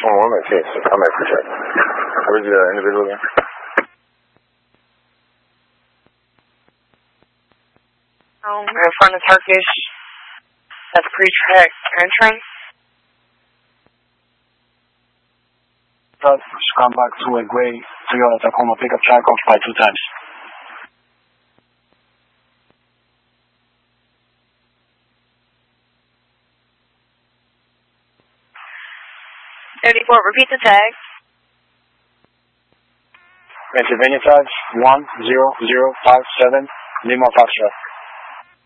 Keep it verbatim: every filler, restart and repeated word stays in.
Oh, one minute, yes. I'm at protect. Where's the individual again? Oh, we're in front of Turkish. That's pre-track entrance. Just come back to a gray Toyota Tacoma pickup truck occupied two times. thirty-four, repeat the tag. Pennsylvania tags one zero zero five seven Lima Foxtrot.